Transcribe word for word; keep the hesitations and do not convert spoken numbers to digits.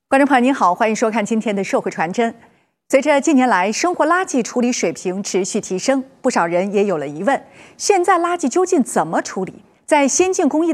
观众朋友您好，欢迎收看今天的社会传真。随着近年来生活垃圾处理水平持续提升，不少人也有了疑问：现在垃圾究竟怎么处理？在先进工艺